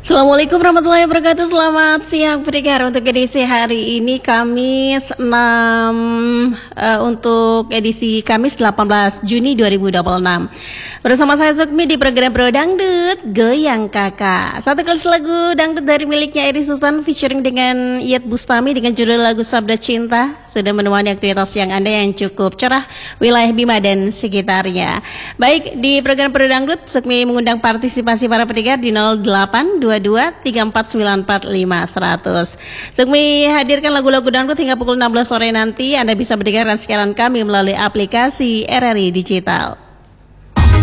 Assalamualaikum warahmatullahi wabarakatuh. Selamat siang pendengar. Untuk edisi hari ini Kamis 6 untuk edisi Kamis 18 Juni 2026. Bersama saya Sukmi di program Pro Dangdut Goyang Kakak. Satu kelas lagu dangdut dari miliknya Eri Susan featuring dengan Iyeth Bustami dengan judul lagu Sabda Cinta sudah menemani aktivitas yang Anda yang cukup cerah wilayah Bima dan sekitarnya. Baik, di program Pro Dangdut Sukmi mengundang partisipasi para pendengar di 082234945100. Sukmi hadirkan lagu-lagu dangdut hingga pukul 16 sore nanti. Anda bisa mendengarkan siaran kami melalui aplikasi RRI Digital.